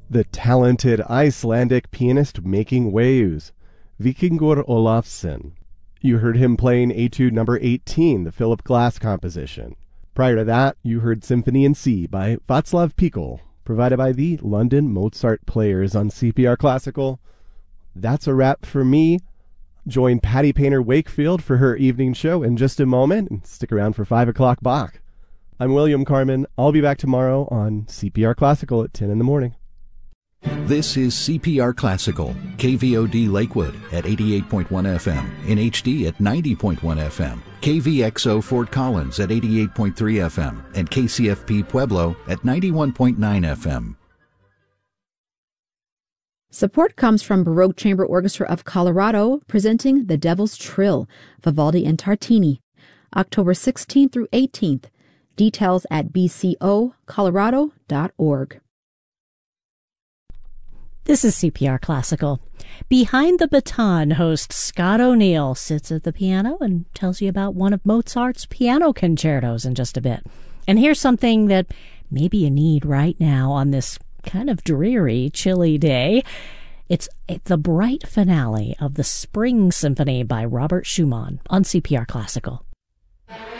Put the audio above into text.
The talented Icelandic pianist making waves, Víkingur Ólafsson. You heard him playing Etude number 18, the Philip Glass composition. Prior to that, you heard Symphony in C by Václav Pikl, provided by the London Mozart Players on CPR Classical. That's a wrap for me. Join Patty Painter Wakefield for her evening show in just a moment, and stick around for 5 o'clock Bach. I'm William Carmen. I'll be back tomorrow on CPR Classical at 10 in the morning. This is CPR Classical, KVOD Lakewood at 88.1 FM, in HD at 90.1 FM, KVXO Fort Collins at 88.3 FM, and KCFP Pueblo at 91.9 FM. Support comes from Baroque Chamber Orchestra of Colorado, presenting The Devil's Trill, Vivaldi and Tartini, October 16th through 18th. Details at bcocolorado.org. This is CPR Classical. Behind the Baton host Scott O'Neill sits at the piano and tells you about one of Mozart's piano concertos in just a bit. And here's something that maybe you need right now on this kind of dreary, chilly day. It's the bright finale of the Spring Symphony by Robert Schumann on CPR Classical.